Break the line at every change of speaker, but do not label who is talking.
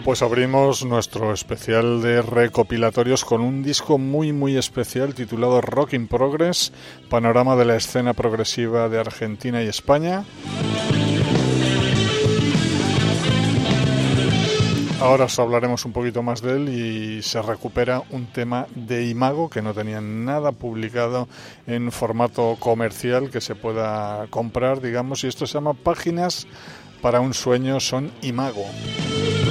Pues abrimos nuestro especial de recopilatorios con un disco muy especial titulado Rock in Progress, panorama de la escena progresiva de Argentina y España. Ahora os hablaremos un poquito más de él y se recupera un tema de Imago que no tenía nada publicado en formato comercial que se pueda comprar, digamos, y esto se llama Páginas para un sueño, son Imago.